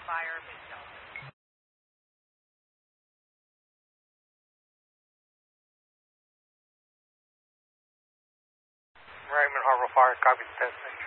fire, but no. Raymond Harbor Fire, copy the testing.